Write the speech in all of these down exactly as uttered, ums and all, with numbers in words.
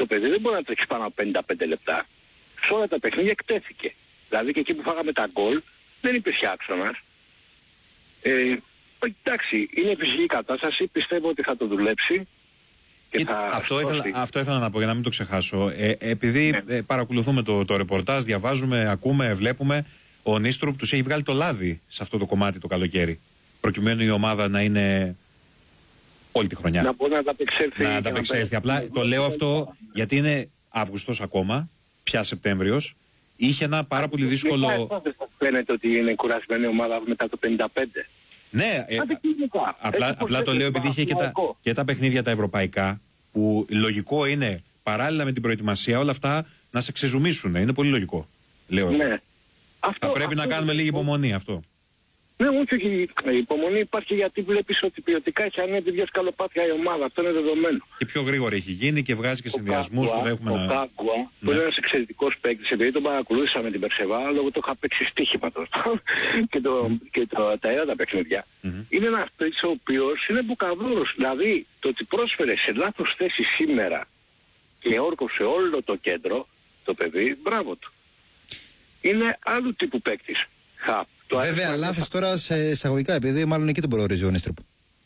το παιδί δεν μπορεί να τρέξει πάνω από πενήντα πέντε λεπτά. Σε όλα τα παιχνίδια εκτέθηκε. Δηλαδή και εκεί που φάγαμε τα γκολ δεν υπήρχε άξονας. Ε, εντάξει, είναι φυσική κατάσταση, πιστεύω ότι θα το δουλέψει. Και θα αυτό, ήθελα, αυτό ήθελα να πω για να μην το ξεχάσω. Ε, επειδή ναι. ε, παρακολουθούμε το, το ρεπορτάζ, διαβάζουμε, ακούμε, βλέπουμε, ο Νίστρουπ τους έχει βγάλει το λάδι σε αυτό το κομμάτι το καλοκαίρι. Προκειμένου η ομάδα να είναι όλη τη χρονιά. Να μπορεί να ανταπεξέλθει. Να ανταπεξέλθει. Απλά το λέω αυτό γιατί είναι Αύγουστος ακόμα, πια Σεπτέμβριος. Είχε ένα πάρα πολύ δύσκολο. Φαίνεται ότι είναι κουρασμένη ομάδα μετά το πενήντα πέντε. Ναι, ε, απλά, απλά το λέω επειδή είχε και τα, και τα παιχνίδια τα ευρωπαϊκά, που λογικό είναι παράλληλα με την προετοιμασία όλα αυτά να σε ξεζουμίσουν. Είναι πολύ λογικό. Λέω. Ναι. Αυτό, θα πρέπει αυτό να κάνουμε λίγη υπομονή αυτό. Ναι, όχι, όχι. Η υπομονή υπάρχει γιατί βλέπεις ότι ποιοτικά έχει ανέβει δύο σκαλοπάτια η ομάδα. Αυτό είναι δεδομένο. Και πιο γρήγορα έχει γίνει και βγάζει και συνδυασμούς που έχουμε ο να. Ο Κάγκουα, ναι. που είναι ένας εξαιρετικός παίκτης, επειδή τον παρακολούθησα με την Περσεβά, λόγω του είχα παίξει στοίχημα τώρα και, το, mm. και το, τα έρωτα παιχνίδια. Mm-hmm. Είναι ένας παίκτης ο οποίος είναι μπουκαδόρος. Δηλαδή το ότι πρόσφερε σε λάθος θέση σήμερα και όρκωσε όλο το κέντρο, το παιδί, μπράβο του. Είναι άλλου τύπου παίκτης. Βέβαια, λάθος τώρα σε εισαγωγικά, επειδή μάλλον εκεί τον προορίζει ο Νίστρουπ.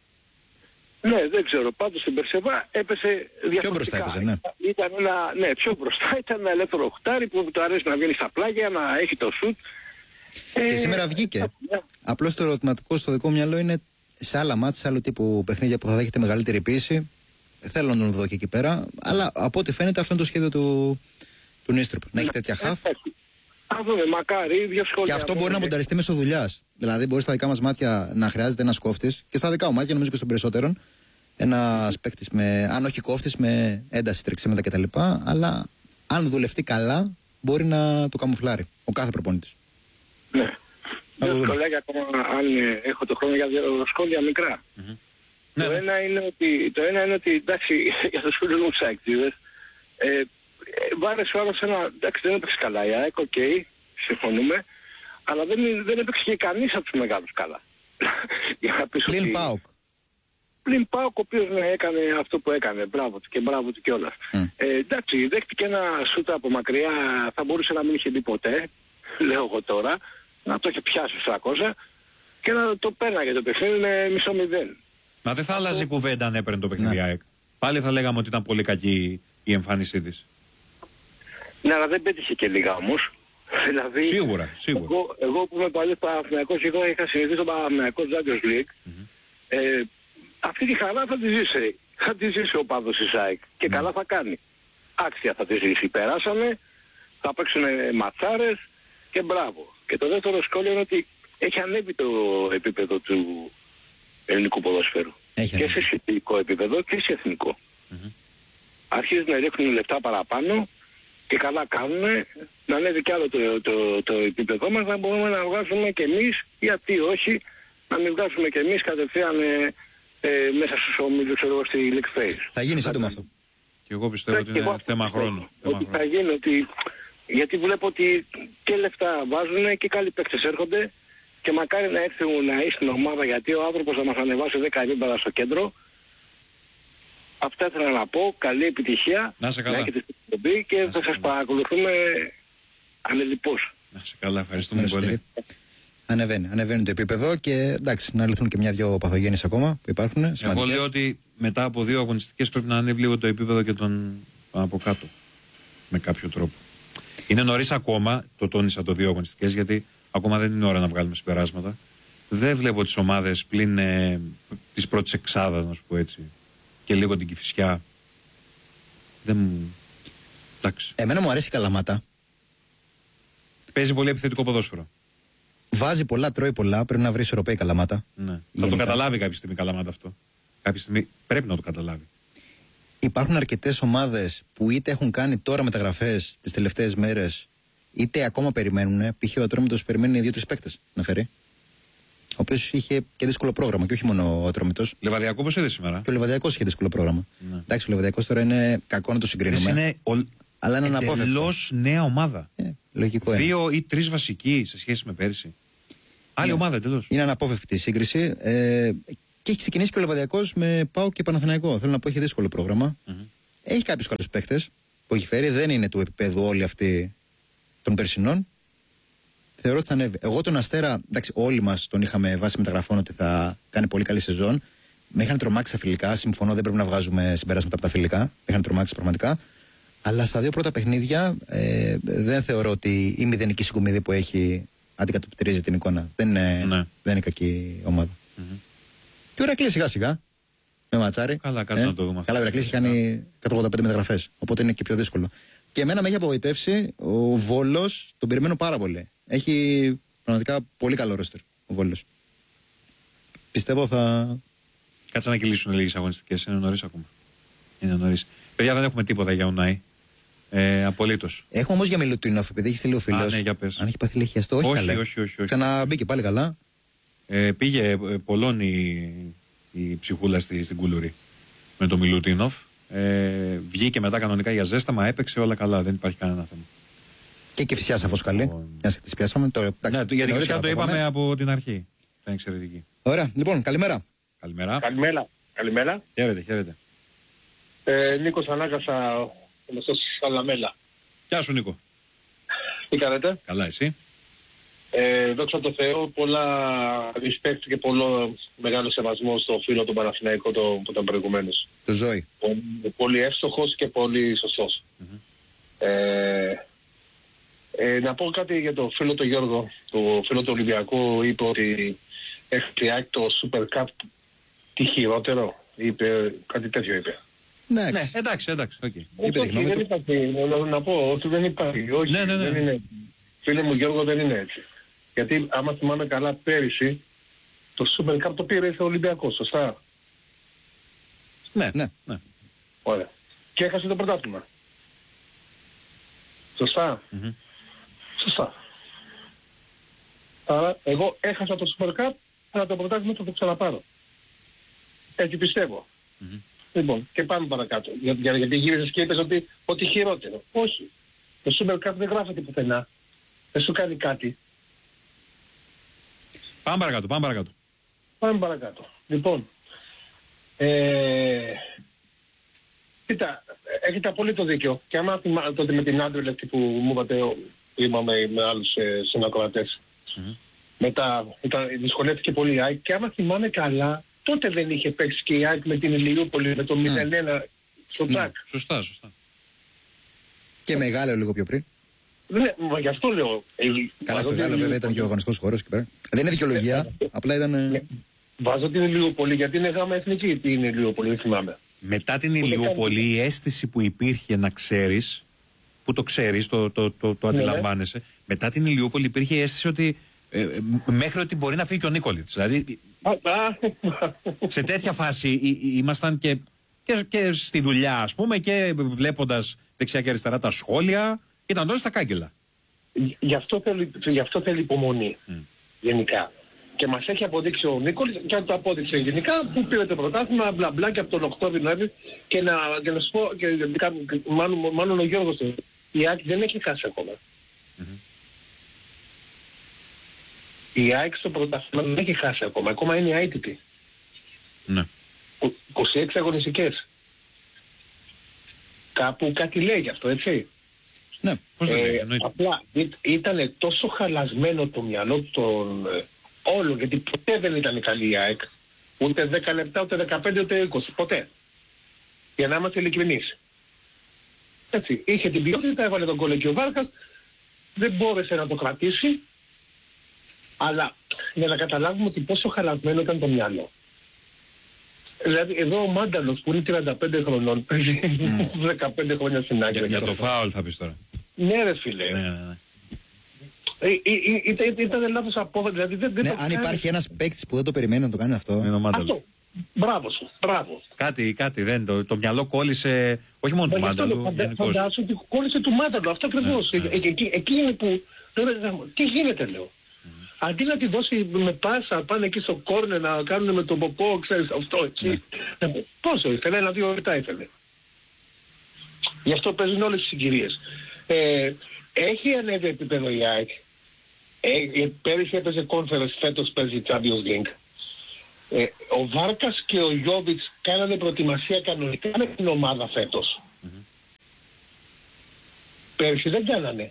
Ναι, δεν ξέρω. Πάντως στην Περσεβά έπεσε διαφορετικά. Πιο μπροστά έπεσε, ναι. Ήταν ένα, ναι, πιο μπροστά. Ήταν ένα ελεύθερο χτάρι που του αρέσει να βγαίνει στα πλάγια, να έχει το σουτ. Και ε, σήμερα βγήκε. Ναι. Απλώς το ερωτηματικό στο δικό μυαλό είναι σε άλλα μάτς, σε άλλο τύπου παιχνίδια που θα δέχεται μεγαλύτερη πίεση. Θέλω να τον δω και εκεί πέρα. Αλλά από ό,τι φαίνεται αυτό είναι το σχέδιο του, του Νίστρουπ. Να έχει τέτοια χαφ. Α, δούμε, μακάρι, δύο σχόλια. Και αυτό μπορεί να μονταριστεί μέσω δουλειάς. Δηλαδή, μπορεί στα δικά μας μάτια να χρειάζεται ένας κόφτης και στα δικά μου μάτια, νομίζω και των περισσότερων, ένας παίκτης με, αν όχι κόφτης, με ένταση, τρεξίματα κτλ. Αλλά αν δουλευτεί καλά, μπορεί να το καμουφλάρει ο κάθε προπονητής. Ναι. Δύο σχόλια ακόμα, αν έχω το χρόνο για δύο σχόλια μικρά. Mm-hmm. Το, ναι, ένα ναι. είναι ότι, το ένα είναι ότι, εντάξει, για τους φίλους μου ψάκτηδες, ε, βάρεσε ο άλλος ένα, εντάξει δεν έπαιξε καλά η ΑΕΚ, οκ, okay, συμφωνούμε, αλλά δεν, δεν έπαιξε και κανείς από τους μεγάλους καλά. Πλην ότι... ΠΑΟΚ. Πλην ΠΑΟΚ, ο οποίος ναι, έκανε αυτό που έκανε, μπράβο του και μπράβο του κιόλας. Mm. Ε, εντάξει, δέχτηκε ένα σούτα από μακριά, θα μπορούσε να μην είχε δει ποτέ, λέω εγώ τώρα, να το είχε πιάσει στο τριακόσια και να το πέρναγε το παιχνίδι με μισό μηδέν. Μα δεν θα άλλαζε η κουβέντα αν έπαιρνε το παιχνίδι ΑΕΚ. Πάλι θα λέγαμε ότι ήταν πολύ κακή η εμφάνισή της. Ναι, αλλά δεν πέτυχε και λίγα όμως. Δηλαδή, σίγουρα, σίγουρα. Εγώ, εγώ που είμαι παλιός Παναθηναϊκός, εγώ είχα συνηθίσει στον Παναθηναϊκό Champions League. Mm-hmm. Ε, αυτή τη χαρά θα τη ζήσει. Θα τη ζήσει ο πάδος της ΑΕΚ. Και mm. καλά θα κάνει. Άξια θα τη ζήσει. Περάσανε, θα παίξουν ματσάρες και μπράβο. Και το δεύτερο σχόλιο είναι ότι έχει ανέβει το επίπεδο του ελληνικού ποδοσφαίρου. Έχει και σε σχετικό επίπεδο και σε εθνικό. Mm-hmm. Αρχίζουν να ρίχνουν λεπτά παραπάνω και καλά κάνουν να ανέβει κι άλλο το, το, το, το επίπεδό μας, να μπορούμε να βγάζουμε κι εμείς, γιατί όχι, να μην βγάζουμε κι εμείς κατευθείαν ε, ε, μέσα στους ομίλους, ξέρω, στη League Phase. Θα γίνει σύντομα αυτό. Και εγώ πιστεύω ότι είναι εγώ θέμα χρόνου. Ότι θα γίνει, ότι, γιατί βλέπω ότι και λεφτά βάζουν και καλοί παίκτες έρχονται και μακάρι να έρθουν να είσαι στην ομάδα, γιατί ο άνθρωπος θα μας ανεβάσει δέκα επίπεδα στο κέντρο. Αυτά ήθελα να πω. Καλή επιτυχία. Να σε καλά. Να έχετε στην εκπομπή και να θα σας παρακολουθούμε ανελιπώς. Να σε καλά. Ευχαριστούμε πολύ. Ανεβαίνει, ανεβαίνει το επίπεδο και εντάξει, να λυθούν και μια-δυο παθογένειες ακόμα που υπάρχουν. Σημαντικές. Εγώ λέω ότι μετά από δύο αγωνιστικές πρέπει να ανέβει λίγο το επίπεδο και τον, τον από κάτω. Με κάποιο τρόπο. Είναι νωρίς ακόμα, το τόνισα το δύο αγωνιστικές, γιατί ακόμα δεν είναι ώρα να βγάλουμε συμπεράσματα. Δεν βλέπω τις ομάδες πλην ε, της πρώτης εξάδας, να σου πω έτσι. Και λίγο την Κηφισιά. Δεν μου. Εντάξει. Εμένα μου αρέσει η Καλαμάτα. Παίζει πολύ επιθετικό ποδόσφαιρο. Βάζει πολλά, τρώει πολλά. Πρέπει να βρει ισορροπία η Καλαμάτα. Ναι. Θα το καταλάβει κάποια στιγμή η Καλαμάτα αυτό. Κάποια στιγμή πρέπει να το καταλάβει. Υπάρχουν αρκετές ομάδες που είτε έχουν κάνει τώρα μεταγραφές τις τελευταίες μέρες, είτε ακόμα περιμένουν. Π.χ. ο Ατρόμητος περιμένει δύο-τρεις παίκτες να φέρει. Ο οποίος είχε και δύσκολο πρόγραμμα και όχι μόνο ο Ατρόμητος. Λεβαδιακό πώς είδε σήμερα. Και ο Λεβαδιακός είχε δύσκολο πρόγραμμα. Ναι. Εντάξει, ο Λεβαδιακός τώρα είναι κακό να το συγκρίνουμε. Είναι ο... αλλά είναι αναπόφευκτο. Εντελώς νέα ομάδα. Ε, λογικό είναι. Δύο ή τρεις βασικοί σε σχέση με πέρυσι. Άλλη είναι, ομάδα εντελώς. Είναι αναπόφευκτη η σύγκριση. Ε, και έχει ξεκινήσει και ο Λεβαδιακός με ΠΑΟΚ και Παναθηναϊκό. Θέλω να πω, έχει δύσκολο πρόγραμμα. Mm-hmm. Έχει κάποιους καλούς παίκτες. που έχει φέρει δεν είναι του επίπεδου όλοι αυτοί των περσινών. Θεωρώ ότι θα ανέβει. Εγώ τον Αστέρα, εντάξει, όλοι μας τον είχαμε βάσει μεταγραφών ότι θα κάνει πολύ καλή σεζόν. Με είχαν τρομάξει τα φιλικά. Συμφωνώ, δεν πρέπει να βγάζουμε συμπεράσματα από τα φιλικά. Με είχαν τρομάξει πραγματικά. Αλλά στα δύο πρώτα παιχνίδια ε, δεν θεωρώ ότι η μηδενική συγκομιδή που έχει αντικατοπτρίζει την εικόνα. Δεν είναι, ναι. δεν είναι κακή ομάδα. Mm-hmm. Και ο Ηρακλής σιγά σιγά. Με ματσάρι. Καλά, κάτσε ε, να το δούμε. Καλά, ο Ηρακλής έχει κάνει εκατόν ογδόντα πέντε μεταγραφές. Οπότε είναι και πιο δύσκολο. Και εμένα με έχει απογοητεύσει ο Βόλος, τον περιμένω πάρα πολύ. Έχει πραγματικά πολύ καλό ρόστερ ο Βόλος. Πιστεύω θα. Κάτσε να κυλήσουν λίγες αγωνιστικές. Είναι νωρίς ακόμα. Είναι νωρίς. Παιδιά, δεν έχουμε τίποτα για Ουνάι. Ε, απολύτως. Έχουμε όμως για Μιλουτίνοφ, επειδή έχει στείλει ο φίλος. Ναι, για πες. Αν έχει πάθει λεχιαστό, όχι, όχι, καλέ. όχι, όχι, όχι. Ξαναμπήκε πάλι καλά. Ε, πήγε ε, πολλών η, η ψυχούλα στη, στην Κούλουρη με τον Μιλουτίνοφ. Ε, βγήκε μετά κανονικά για ζέσταμα, έπαιξε όλα καλά. Δεν υπάρχει κανένα θέμα. Και και φυσικά σαφώς καλή. Λοιπόν... Μια και τη πιάσαμε. Το, εντάξει, ναι, για την φυσικά το είπαμε πάμε. από την αρχή. Ήταν εξαιρετική. Ωραία, λοιπόν, καλημέρα. Καλημέρα. Καλημέρα. Καλημέρα. Χαίρετε, χαίρετε. Ε, Νίκος Ανάγκασα, γνωστός Σαλαμέλα. Γεια σου, Νίκο. Τι κάνετε? Καλά, εσύ? Ε, δόξα τω Θεώ, πολλά respect και πολύ μεγάλο σεβασμό στο φίλο του Παναθηναϊκού το, που ήταν προηγουμένως. Το Ζώη. Πολύ, πολύ εύστοχος και πολύ σωστός. Mm-hmm. Ε, ε, να πω κάτι για το φίλο του Γιώργο, το φίλο του Ολυμπιακού, είπε ότι έχει πιάσει το Super Cup τι χειρότερο, είπε, κάτι τέτοιο είπε. Ναι, ναι, εντάξει, εντάξει. Okay. Όχι, όχι, δεν υπάρχει, να, να πω ότι δεν υπάρχει, όχι, ναι, ναι, ναι. δεν είναι. Φίλε μου Γιώργο, δεν είναι έτσι. Γιατί άμα θυμάμαι καλά πέρυσι, το Super Cup το πήρε ο Ολυμπιακός, σωστά? Ναι, ναι, ναι. Ωραία. Και έχασε το πρωτάθλημα. Σωστά. Mm-hmm. Σωστά. Άρα εγώ έχασα το Super Cup, αλλά το πρωτάθλημα θα το ξαναπάρω. Έτσι πιστεύω. Mm-hmm. Λοιπόν, και πάμε παρακάτω. Για, για, γιατί γύρισες και είπες ότι ό,τι χειρότερο. Όχι. Το Super Cup δεν γράφεται πουθενά. Δεν σου κάνει κάτι. Πάμε παρακάτω, πάμε παρακάτω. Πάμε παρακάτω. Λοιπόν, ε, κοίτα, έχετε απολύτως δίκιο. Και άμα θυμάστε τότε με την Άντρελεκ που μου είπατε, είπαμε με άλλους ε, συνακροατές. Mm-hmm. Μετά ήταν, δυσκολεύτηκε πολύ η ΑΕΚ και άμα θυμάμαι καλά, τότε δεν είχε παίξει και η ΑΕΚ με την Ηλιούπολη, με το μηδέν ένα στο τσακ. Ναι, σωστά, σωστά. Και μεγάλο λίγο πιο πριν. Ναι, μα γι' αυτό λέω. Ε, καλά, στο Γάλλο βέβαια ήταν και ο αγωνιστικός χώρος εκεί πέρα. Δεν είναι δικαιολογία, απλά ήταν... Ναι. Βάζω την Ηλιούπολη γιατί είναι γάμα εθνική. Τι είναι η Ηλιούπολη, δεν θυμάμαι. Μετά την Ηλιούπολη η αίσθηση που υπήρχε να ξέρεις, που το ξέρεις, το, το, το, το αντιλαμβάνεσαι, ναι. Μετά την Ηλιούπολη υπήρχε η αίσθηση ότι ε, μέχρι ότι μπορεί να φύγει και ο Νίκολιτς. Δηλαδή σε τέτοια φάση ήμασταν και, και, και στη δουλειά, ας πούμε, και βλέποντας δεξιά και αριστερά τα σχόλια, ήταν όλοι στα κάγκελα. Γι' αυτό θέλει, γι' αυτό θέλει υπομονή, mm. γενικά. Και μας έχει αποδείξει ο Νίκολης, και αν το απόδειξε γενικά, που πήρε το πρωτάθλημα, μπλα μπλα, και από τον Οκτώβριο Νοέμβρη, και να, και να σου πω, και, και, μάλλον, μάλλον ο Γιώργος, η ΑΕΚ δεν έχει χάσει ακόμα. Mm-hmm. Η ΑΕΚ στο πρωτάθλημα δεν έχει χάσει ακόμα, ακόμα είναι αίτητη. Ναι. είκοσι έξι αγωνιστικές. Κάπου κάτι λέει γι' αυτό, έτσι. Ναι, πώς δεν λέει, ε, απλά ήταν τόσο χαλασμένο το μυαλό των ε, όλων, γιατί ποτέ δεν ήταν καλή η ΑΕΚ. Ούτε δέκα λεπτά, ούτε δεκαπέντε, ούτε είκοσι. Ποτέ. Για να είμαστε ειλικρινείς. Έτσι. Είχε την ποιότητα, έβαλε τον κόλλο και ο Βάρκας. Δεν μπόρεσε να το κρατήσει. Αλλά για να καταλάβουμε ότι πόσο χαλασμένο ήταν το μυαλό. Δηλαδή εδώ ο Μάνταλος που είναι τριάντα πέντε χρονών παίζει mm. δεκαπέντε χρόνια στην ΑΕΚ. Για, για το φάουλ θα πεις τώρα. Ναι ρε φίλε. Ναι, ναι, ναι. Ε, ε, ε, ήταν, ήταν λάθος απόδοση. Δηλαδή, δεν, δεν ναι, το αν κάνει. Υπάρχει ένας παίκτης που δεν το περιμένει να το κάνει αυτό. Είναι ο Μάνταλος. Αυτό. Μπράβο σου. Μπράβο. Κάτι, κάτι δεν. Το, το μυαλό κόλλησε όχι μόνο του Μάνταλου. Φαντάσου ότι κόλλησε του Μάνταλου. Αυτό ακριβώς. Ναι, ναι. Ε, εκεί, εκεί είναι που. Τι γίνεται λέω. Mm. Αντί να τη δώσει με πάσα, πάνε εκεί στο κόρνε να κάνουν με τον ποπό, ξέρεις αυτό έτσι. Ναι. Πόσο ήθελε, ένα-δύο λεπτά ήθελε. Γι' αυτό παίζουν όλες τις συγκυρίες. Ε, έχει ανέβει επίπεδο η ΑΕΚ. Ε, πέρυσι έπαιζε conference, φέτος παίζει Champions League. Ε, ο Βάρκας και ο Γιόβιτς κάνανε προετοιμασία κανονικά με την ομάδα φέτος. Mm-hmm. Πέρσι δεν κάνανε.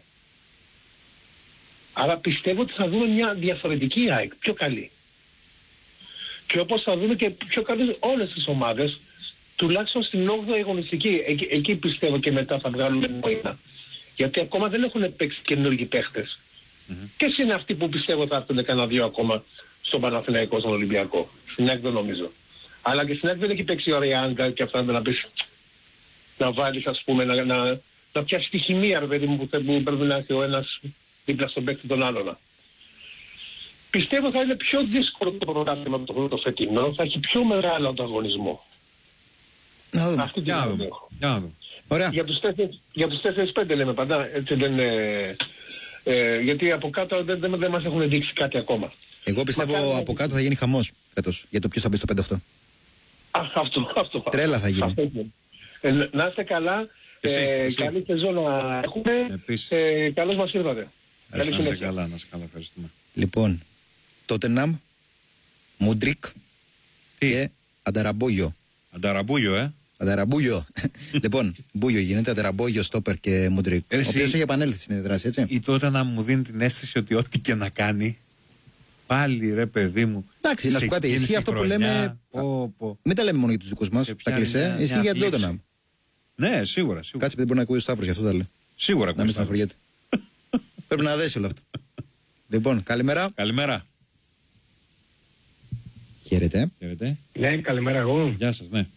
Άρα πιστεύω ότι θα δούμε μια διαφορετική ΑΕΚ, πιο καλή. Και όπως θα δούμε και πιο καλή όλες τις ομάδες, τουλάχιστον στην όγδοη αγωνιστική. Εκεί, εκεί πιστεύω και μετά θα βγάλουμε νόημα. Γιατί ακόμα δεν έχουν παίξει καινούργιοι παίχτες. Mm-hmm. Ποιες είναι αυτοί που πιστεύω θα έρθουν κανένα δύο ακόμα στον Παναθηναϊκό, στον Ολυμπιακό. Στην ΑΕΚ δεν νομίζω. Αλλά και στην ΑΕΚ δεν έχει παίξει ο Ριάνκα και αυτά να πεις, να βάλεις ας πούμε, να, να, να πιάσει τη χημεία ρε παιδί μου που, που πρέπει να έχει ο ένας δίπλα στον παίκτη τον άλλον. Πιστεύω θα είναι πιο δύσκολο το πρωτάθλημα το, το φετινό, θα έχει πιο μεγάλο ανταγωνισμό. Να δούμε. Αυτή την Για να δούμε. Για να δούμε. Ωραία. Για τους τέσσερις, για τους τέσσερις πέντε λέμε πάντα, έτσι δεν είναι, ε, γιατί από κάτω δεν, δεν, δεν μας έχουν δείξει κάτι ακόμα. Εγώ πιστεύω Μακάρι, από κάτω θα γίνει χαμός φέτος για το ποιος θα μπει στο πέντε οκτώ. Α, αυτό, αυτό. Τρέλα θα γίνει. Αυτό, ε, να είστε καλά, Εσύ, ε, εσύ. καλή σεζόν να έχουμε, Επίσης. ε, καλώς μας ήρθατε. Να Καλή είσαι συνέχεια. καλά, να είσαι καλά, ευχαριστούμε. Λοιπόν, Τότεναμ, Μούντρικ Τι, και Ανταραμπόγιο. Ανταραμπούγιο, ε. Ανταραμπόγιο. Λοιπόν, Μπούγιο γίνεται, Ανταραμπόγιο, Στόπερ και Μούντρικ. Ε, Ο εσύ- οποίος έχει επανέλθει στην δράση, έτσι. Ή τότε να μου δίνει την αίσθηση ότι ό,τι και να κάνει, πάλι ρε παιδί μου. Εντάξει, να σου πω κάτι, ξεκίνησε ισχύει η αυτό που χρονιά, λέμε. πω, πω. Μην τα λέμε μόνο για τους δικούς μας, Και τα πιάνει κλισέ. μια- Ισχύει μια για την θλίψη. Τότεναμ. Ναι, σίγουρα, σίγουρα. Κάτσε επειδή μπορεί να ακούει ο Σταύρος, γι' αυτό τα λέω. Σίγουρα Να μην ακούεις. στεναχωριέται. Πρέπει να δέσει όλο αυτό. Λοιπόν, καλημέρα. Καλημέρα. Χαίρετε. Χαίρετε. Ναι, καλημέρα εγώ. Γεια σας, ναι.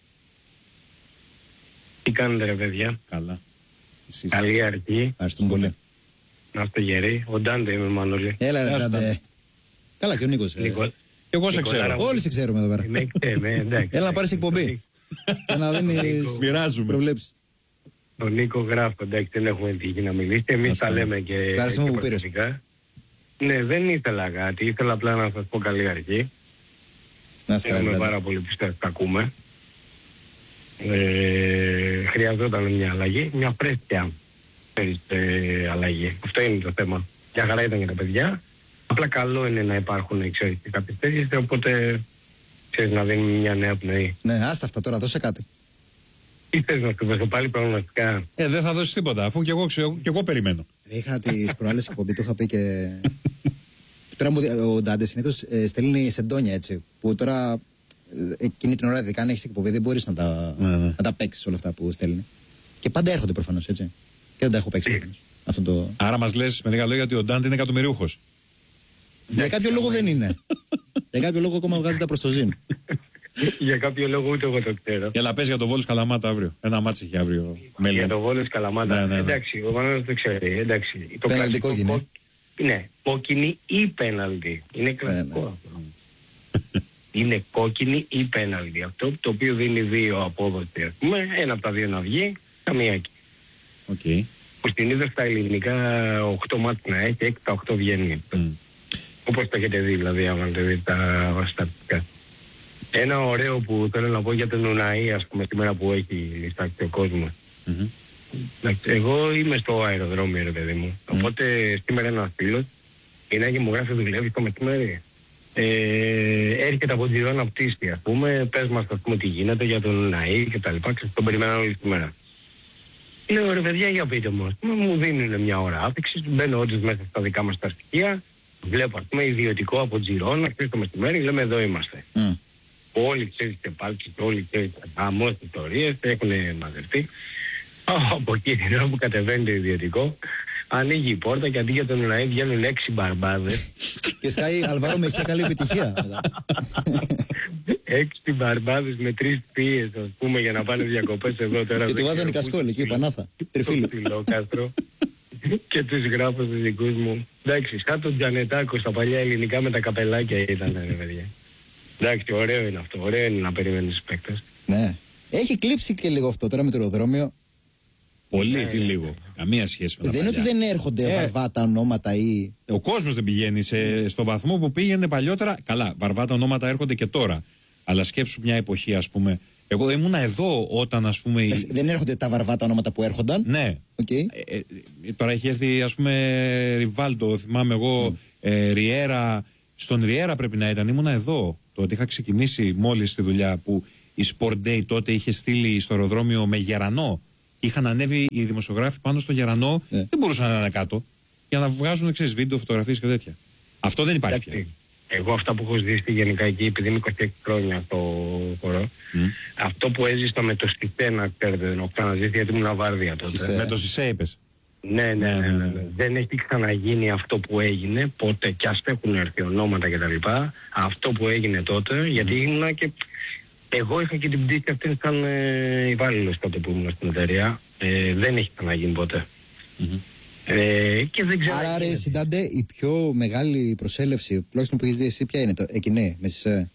Τι κάνετε ρε παιδιά, Καλά. Εσείς. καλή αρχή, Ευχαριστούμε πολύ. να είστε γεροί. Ο Ντάντε είμαι Μανώλη. Έλα, ρε, Γεια σου, Τάντε. Τάντε. Καλά, και ο Νίκος. ε. Νίκο- Και εγώ σε Νικολάρα ξέρω. μου. Όλοι σε ξέρουμε εδώ πέρα. Είμαι εκτέμε, εντάξει. Έλα να πάρεις εκπομπή. Και να δίνεις Μοιράζουμε. προβλέψεις. Ο Νίκο γράφει, εντάξει, δεν έχουμε τύχει να μιλήσετε. Εμείς Ας τα πούμε. λέμε και, Ευχαριστούμε και που πήρες. προσωπικά. Ναι, δεν ήθελα κάτι. Ήθελα απλά να σας πω καλή αρχή. Να σε Χαίρομαι καλά. πάρα πολύ που τα ακούμε. Ε, χρειαζόταν μια αλλαγή, μια πρέσια ε, αλλαγή. Αυτό είναι το θέμα. Μια χαρά ήταν για τα παιδιά. Απλά καλό είναι να υπάρχουν, ξέρεις, και κάποιες τέτοιες, οπότε ξέρεις να δίνουμε μια νέα πνοή. Ναι, άστα αυτά τώρα, δώσε κάτι. Τι θες να σου πω πάλι πραγματικά. Ε, δεν θα δώσει τίποτα, αφού και εγώ, ξέρω, και εγώ περιμένω. Είχα τις προάλλες εκπομπή, το είχα πει και. Τώρα μου, δι- ο Ντάντε συνήθως ε, στέλνει σεντόνια έτσι. Που τώρα ε, εκείνη την ώρα, ειδικά αν έχει εκπομπή, δεν μπορεί να τα, Ναι, ναι. να τα παίξει όλα αυτά που στέλνει. Και πάντα έρχονται προφανώς έτσι. Και δεν τα έχω παίξει προφανώς. Αυτό το. Άρα μας λες με λίγα λόγια ότι ο Ντάντε είναι εκατομμυριούχος. Για κάποιο λόγο δεν είναι. Για κάποιο λόγο ακόμα βγάζει τα προς το ζήν. Για κάποιο λόγο ούτε εγώ το ξέρω. Έλα, πες για το Βόλος Καλαμάτα αύριο. Ένα μάτσι έχει αύριο. Για Μέλη. το Βόλος Καλαμάτα. Ναι, ναι, ναι. Εντάξει, ο Μανώλης δεν ξέρει. Εντάξει. Το Πέναλτι κλασικό κόκκινη. κο- Ναι, κόκκινη ή πέναλτι. Είναι κλασικό ναι. αυτό. Είναι κόκκινη ή πέναλτι. Αυτό το οποίο δίνει δύο απόδοση, ας πούμε, ένα από τα δύο να βγει, καμία εκεί. Οκ. Που στην είδα στα ελληνικά οκτώ μάτς να έχει, έξι τα οκτώ βγαίνει. Μμ. Όπως τα έχετε δει, δηλαδή, άμα έχετε δει τα στατιστικά. Ένα ωραίο που θέλω να πω για τον Ουναή, ας πούμε, σήμερα που έχει λιστάξει ο κόσμος. Μμμ. Εντάξει, εγώ είμαι στο αεροδρόμιο, ρε παιδί μου. Οπότε σήμερα ένας φίλος, είναι και μου γράφει δουλεύει το μεσημέρι. Ε, έρχεται από τη Ρώνα πτήστη, ας πούμε, πες μας, ας πούμε, τι γίνεται για τον Ναή και τα λοιπά, και τον περιμένω όλη τη μέρα. Λέω, ρε παιδιά, για πείτε μου, ας πούμε, μου δίνουν μια ώρα άφηξης, μπαίνω όντως μέσα στα δικά μας τα στοιχεία, βλέπω, ας πούμε, ιδιωτικό από Τζιρόνα, ξέρεις, το μεσημέρι, λέμε, εδώ είμαστε. Μμ. Όλοι, ξέρεις, και πάλι, όλοι, ξέρεις, αμώς ιστορίες, έχουν μαζευτεί. Από εκεί την ώρα που κατεβαίνει το ιδιωτικό, ανοίγει η πόρτα και αντί για τον Ναή βγαίνουν έξι μπαρμπάδες. Και σκάει Αλβάρο με είχε καλή επιτυχία. Έξι μπαρμπάδες με τρεις θείες, ας πούμε, για να πάνε διακοπές εδώ τώρα. Και δεν του βάζανε ξέρω κασκόλ πού, εκεί, στο Πανάθα. Τριφύλι. Φιλόκαστρο. Και τους γράφω στους δικούς μου. Εντάξει, σαν τον Τζανετάκο στα παλιά ελληνικά με τα καπελάκια ήταν, ρε παιδιά. Εντάξει, ωραίο είναι αυτό. Ωραίο είναι να περιμένεις τους παίκτες. Ναι. Έχει κλείψει και λίγο αυτό τώρα με το αεροδρόμιο. Πολύ, τι λίγο. Καμία σχέση με τα Δεν είναι ότι παλιά. δεν έρχονται Ε. βαρβάτα ονόματα ή. Ο κόσμος δεν πηγαίνει σε, στο βαθμό που πήγαινε παλιότερα. Καλά, βαρβάτα ονόματα έρχονται και τώρα. Αλλά σκέψου μια εποχή, ας πούμε. Εγώ ήμουνα εδώ όταν, ας πούμε. η- Δεν έρχονται τα βαρβάτα ονόματα που έρχονταν. Ναι. Οκ. Ε, ε, τώρα έχει έρθει, ας πούμε, Ριβάλτο, θυμάμαι εγώ, ε, Ριέρα. Στον Ριέρα πρέπει να ήταν. Ήμουνα εδώ. Το ότι είχα ξεκινήσει μόλις τη δουλειά που η Sport Day τότε είχε στείλει στο αεροδρόμιο με γερανό είχαν ανέβει οι δημοσιογράφοι πάνω στο Γερανό, ναι. δεν μπορούσαν να είναι κάτω. Για να βγάζουν εξής βίντεο, φωτογραφίες και τέτοια. Αυτό δεν υπάρχει πια. Εγώ αυτά που έχω ζήσει γενικά εκεί, επειδή είμαι είκοσι έξι χρόνια στο χώρο, mm. αυτό που έζησα με το Σισε, να ξέρετε, δεν έχω ξαναζήσει γιατί ήμουν βάρδια τότε. Σισε. Με το Σισε είπες. Ναι, ναι, ναι, ναι, ναι. Δεν έχει ξαναγίνει αυτό που έγινε ποτέ, κι ας έχουν έρθει ονόματα κτλ. Αυτό που έγινε τότε, γιατί ήμουνα και... Εγώ είχα και την πτήση αυτή σαν ε, υπάλληλος τότε που ήμουν στην εταιρεία. Ε, δεν έχει ξαναγίνει ποτέ. Mm-hmm. Ε, και δεν ξέρω. Άρα, ρε Συντάντε, η πιο μεγάλη προσέλευση, τουλάχιστον που έχεις δει εσύ, ποια είναι το, εκείνη, με Σισε?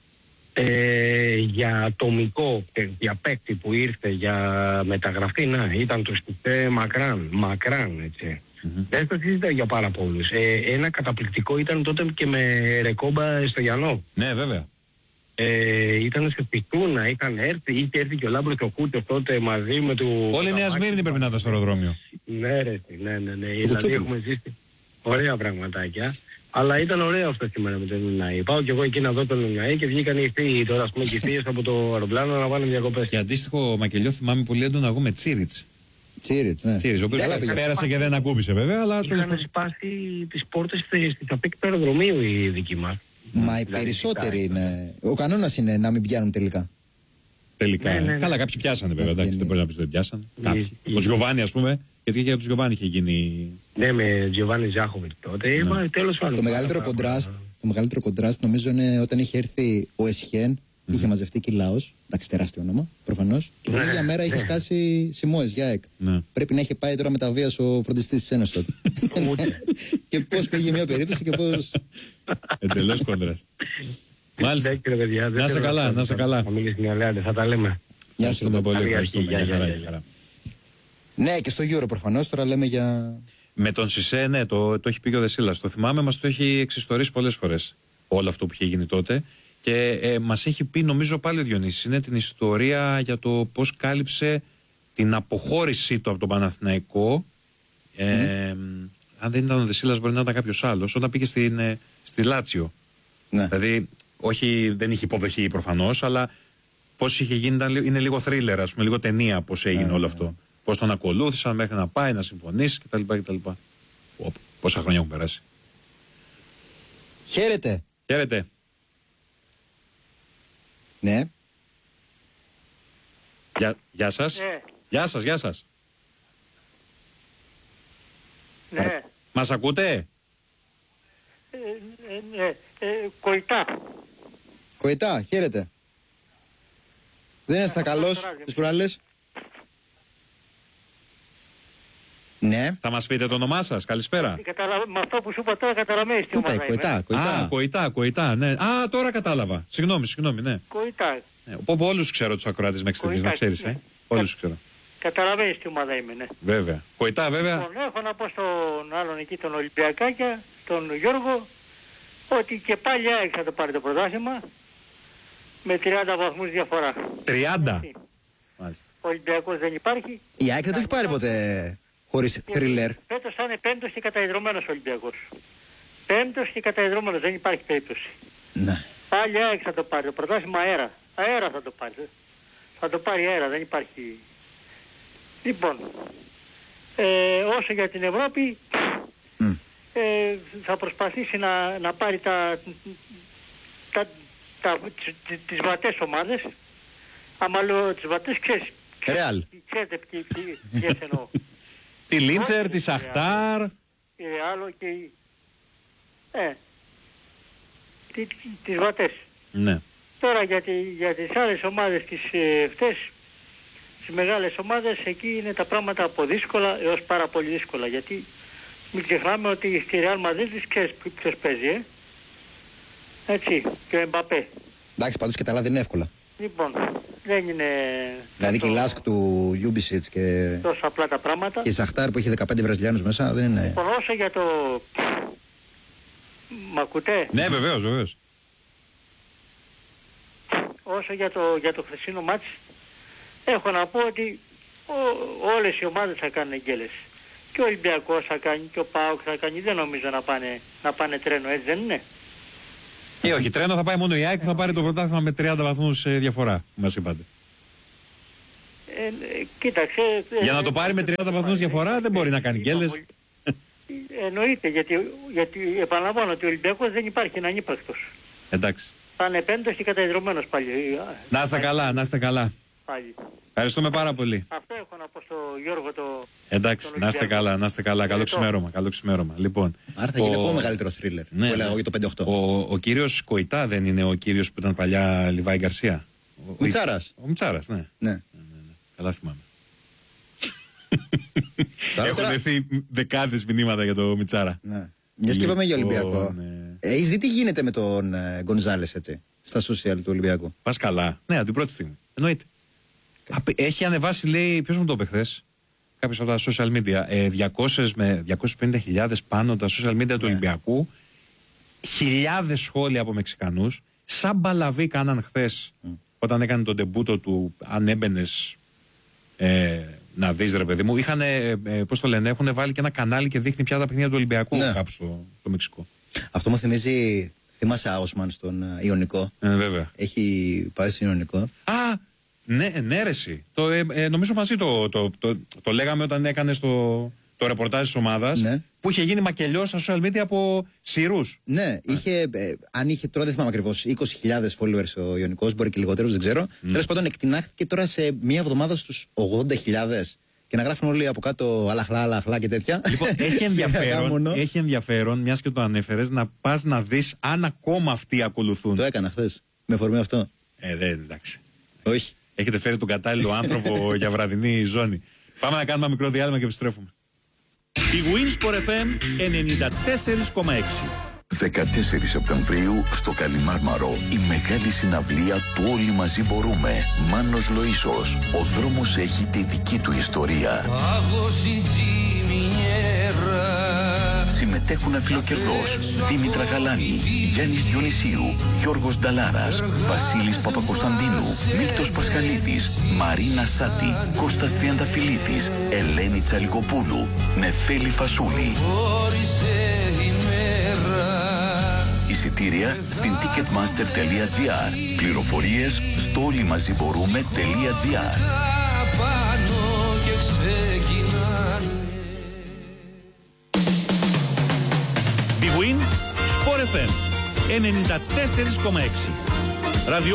Ε, για ατομικό, για παίκτη που ήρθε για μεταγραφή, να, ήταν το Σισε μακράν, μακράν, έτσι. Mm-hmm. Δεν το συζητάω για πάρα πολλούς. Ε, ένα καταπληκτικό ήταν τότε και με Ρεκόμπα στο Γιαννό. Ναι, βέβαια. Ε, ήταν σε Πιτούνα, είχαν έρθει, είχε έρθει και ο Λάμπρος ο Κούτος τότε μαζί με του... Όλη η Νέα Σμύρνη πρέπει να ήταν στο αεροδρόμιο. Ναι, ρε, ναι, ναι, ναι. Δηλαδή έχουμε ζήσει ωραία πραγματάκια. Αλλά ήταν ωραίο αυτό σήμερα με τον Νουνάη. Πάω κι εγώ εκεί να δω τον Νουνάη και βγήκαν οι θεοί τώρα, ας πούμε, και οι θείες από το αεροπλάνο να πάνε διακοπές. Και αντίστοιχο μακελιό θυμάμαι πολύ έντονα εγώ με Τσίριτς. Τσίριτς, ναι. Τσίριτς, ο οποίος πέρασε και δεν ακούμπησε βέβαια, αλλά... Είχαν σπάσει τις πόρτες της απέκτη του αεροδρομίου οι δικοί μας. Μα οι περισσότεροι είναι. Ο κανόνας είναι να μην πιάνουν τελικά. Τελικά. Ναι, ναι, ναι. Καλά, κάποιοι πιάσανε βέβαια. Εντάξει, δεν μπορεί να πει ότι δεν πιάσανε. Κάποιοι. Ο Τζιοβάνι, α πούμε, γιατί και για τον Τζιοβάνι είχε γίνει. Ναι, με Τζιοβάνι Ζάχοβιτ τότε. Ναι. Τέλος πάντων. Το μεγαλύτερο κοντράστ, το μεγαλύτερο κοντράστ νομίζω είναι όταν είχε έρθει ο Εσχέν. Mm-hmm. Είχε μαζευτεί και Λάος. Εντάξει, τεράστιο όνομα, προφανώς. Και την ίδια μέρα είχε σκάσει Σιμόες για ΕΚ. Ναι. Πρέπει να είχε πάει τώρα με τα βία ο φροντιστής της Ένωσης τότε. Και πώς πήγε μια περίπτωση και πώς. Εντελώς κοντράστ. Μάλιστα. Να σε καλά, να σε καλά. Θα μιλήσει μια λέαντε, θα τα λέμε. Γεια σου, τον πολύ. Ευχαριστούμε. Ναι, και στο Euro προφανώς τώρα λέμε για. Με τον Σισε, ναι, το, το έχει πει και ο Δεσίλας. Το θυμάμαι, μας το έχει εξιστορήσει πολλές φορές όλο αυτό που είχε γίνει τότε. Και ε, μας έχει πει, νομίζω πάλι ο Διονύσης, είναι την ιστορία για το πώς κάλυψε την αποχώρησή του από τον Παναθηναϊκό. Ε, mm. Αν δεν ήταν ο Δεσίλας, μπορεί να ήταν κάποιος άλλος, όταν πήγε στην, ε, στη Λάτσιο. Ναι. Δηλαδή, όχι, δεν είχε υποδοχή προφανώς, αλλά πώς είχε γίνει, ήταν, είναι λίγο θρίλερ, ας πούμε, λίγο ταινία πώς έγινε yeah, όλο αυτό. Yeah. Πώς τον ακολούθησαν μέχρι να πάει, να συμφωνήσει κτλ. κτλ. Πόσα χρόνια έχουν περάσει. Χαίρετε. Χαίρετε. Ναι. Γεια, γεια σας. Ναι. Γεια σας, γεια σας. Ναι. Μας ακούτε? Ε, ε, ναι. Ε, Κοϊτά. Κοϊτά, χαίρετε. Δεν είστε καλός τις προάλλες? Ναι. Θα μας πείτε το όνομά σας, καλησπέρα. Με αυτό που σου είπα τώρα καταλαβαίνεις τι ομάδα Κοϊτά, είμαι. Κοϊτά. Α, Κοϊτά, Κοϊτά, ναι. Α, τώρα κατάλαβα. Συγγνώμη, συγγνώμη, ναι. Κοϊτά. Ναι, όπου όλους ξέρω τους ακροατές μέχρι στιγμής, να ξέρεις, ναι. ε. Όλους ξέρω. Καταλαβαίνεις τι ομάδα είμαι, ναι. Βέβαια. Κοϊτά, βέβαια. Λοιπόν, έχω να πω στον άλλον εκεί, τον Ολυμπιακάκια, τον Γιώργο, ότι και πάλι ΑΕΚ θα το πάρει το πρωτάθλημα με τριάντα βαθμούς διαφορά. τριάντα. Μάλιστα. Ο Ολυμπιακός δεν υπάρχει. Η ΑΕΚ δεν το έχει πάρει ποτέ χωρίς θρίλερ. Φέτος θα είναι πέμπτος και καταϊδρωμένος ο Ολυμπιακός. Πέμπτος και καταϊδρωμένος, δεν υπάρχει περίπτωση. Ναι. Πάλι ΑΕΚ θα το πάρει, το πρωτάθλημα αέρα. Αέρα θα το πάρει. Θα το πάρει αέρα, δεν υπάρχει. Λοιπόν, ε, όσο για την Ευρώπη, mm. ε, θα προσπαθήσει να, να πάρει τα, τα, τα, τις, τις βατές ομάδες. Άμα λέω τις βατές, ξέρεις. Ρεάλ. Ξέρετε ποιες εννοώ. Τη Λίντσερ, τη Σαχτάρ. Η Ρεάλ και η... Ε, τις βατές. Ναι. Τώρα για, τη, για τις άλλες ομάδες τις ε, αυτές, τις μεγάλες ομάδες, εκεί είναι τα πράγματα από δύσκολα έως πάρα πολύ δύσκολα. Γιατί μην ξεχνάμε ότι στη Real Madrid της ξέρεις ποιος παίζει, ε. Έτσι, και ο Εμπαπέ. Εντάξει, πάντως και τα άλλα δεν είναι εύκολα. Λοιπόν, δεν είναι... Δηλαδή και η Λάσκ του Γιούμπισιτς και... τόσο απλά τα πράγματα. Και η Σαχτάρ που έχει δεκαπέντε Βραζιλιάνους μέσα δεν είναι... Λοιπόν, όσο για το... Μ' ακούτε? Ναι, βεβαίως, βεβαίως. Όσο για το, για το χθεσινό μάτς, έχω να πω ότι ο, όλες οι ομάδες θα κάνουν γκέλες. Και ο Ολυμπιακός θα κάνει και ο ΠΑΟΚ θα κάνει. Δεν νομίζω να πάνε, να πάνε τρένο, έτσι δεν είναι? Ε, όχι, τρένο θα πάει μόνο η ΑΕΚ που θα πάρει το πρωτάθλημα με τριάντα βαθμούς ε, διαφορά, που μας είπατε. ε, κοίταξε... Ε, Για να το πάρει με τριάντα βαθμούς διαφορά δεν μπορεί να κάνει γκέλες. Εννοείται, γιατί, γιατί επαναλαμβάνω ότι ο Ολυμπιακός δεν υπάρχει, είναι ανύπαρκτος. Εντάξει. Θα είναι πέμπτος και καταϊδρωμένος πάλι. Να είστε καλά, να είστε καλά. Πάλι. Ευχαριστούμε πάρα πολύ. Αυτό έχω να πω στο Γιώργο το... Εντάξει, να είστε καλά, να είστε καλά. Καλό ξημέρωμα, καλό ξημέρωμα. Λοιπόν, άρα θα γίνει ακόμα μεγαλύτερο θρίλερ. Ναι, που έλεγα για το πέντε οκτώ. Ο, ο κύριος Κοϊτά δεν είναι ο κύριος που ήταν παλιά Λιβάη Γκαρσία? Ο Μιτσάρας. Ο Μιτσάρας, ναι. Ναι. ναι, ναι, ναι. Καλά θυμάμαι. Τώρα, Έχουν τώρα... δεθεί δεκάδες μηνύματα για το Μιτσάρα. Ναι. Μια και είπαμε για Ολυμπιακό. Ναι. Έχεις δει τι γίνεται με τον ε, Γκονζάλες έτσι, στα social του Ολυμπιακού? Πας καλά. Ναι, από την πρώτη στιγμή. Εννοείται. Έχει ανεβάσει, λέει, ποιος μου το είπε χθες, κάποιος από τα social media, ε, διακόσιες με διακόσιες πενήντα χιλιάδες πάνω τα social media του ναι. Ολυμπιακού, χιλιάδες σχόλια από Μεξικανούς, σαν μπαλαβή κάναν χθες mm. όταν έκανε τον ντεμπούτο του, αν έμπαινες ε, να δεις ρε παιδί μου, είχαν, ε, ε, πώς το λένε, έχουν βάλει και ένα κανάλι και δείχνει πια τα παιχνίδια του Ολυμπιακού ναι. κάπου στο, στο Μεξικό. Αυτό μου θυμίζει, θυμάσαι Άουσμαν στον uh, Ιωνικό. Ε, βέβαια. Έχει πάει στον Ιωνικό. Α, ναι, ναι, ρε, εσύ. Το, ε, ε, νομίζω μαζί το, το, το, το, το λέγαμε όταν έκανε το, το ρεπορτάζ της ομάδας. Ναι. Που είχε γίνει μακελιό στα social media από Σιρούς. Ναι, είχε, ε, αν είχε τώρα δεν θυμάμαι ακριβώς είκοσι χιλιάδες followers ο Ιωνικός, μπορεί και λιγότερους, δεν ξέρω. Mm. Τέλος πάντων, εκτινάχθηκε τώρα σε μία εβδομάδα στους ογδόντα χιλιάδες. Και να γράφουν όλοι από κάτω αλαχλά, αλαχλά και τέτοια. Λοιπόν, έχει ενδιαφέρον, έχει ενδιαφέρον, μιας και το ανέφερες, να πας να δεις αν ακόμα αυτοί ακολουθούν. Το έκανα χθες. Με αφορμή αυτό. Ε, δεν, εντάξει. Όχι. Έχετε φέρει τον κατάλληλο άνθρωπο για βραδινή ζώνη. Πάμε να κάνουμε ένα μικρό διάλειμμα και επιστρέφουμε. Η Winsport εφ εμ ενενήντα τέσσερα κόμμα έξι. δεκατέσσερις Σεπτεμβρίου στο Καλιμάρμαρο η μεγάλη συναυλία του Όλοι Μαζί Μπορούμε. Μάνος Λοΐσος. Ο δρόμος έχει τη δική του ιστορία. Συμμετέχουν Αφιλοκερδός, Δήμητρα Γαλάνη, Γιάννης Διονυσίου, Γιώργος Νταλάρας, Βασίλης Παπακοσταντίνου, Μίλτος Πασχαλίδης, Μαρίνα Σάτη, Κώστας Τριανταφυλλίδης, Ελένη Τσαλικοπούλου, Νεφέλη Φασούλη. Εισιτήρια στην ticketmaster τελεία τζι άρ. Πληροφορίες στο όλοιμαζιμπορούμε.gr. Big Win Sport εφ εμ ενενήντα τέσσερα κόμμα έξι.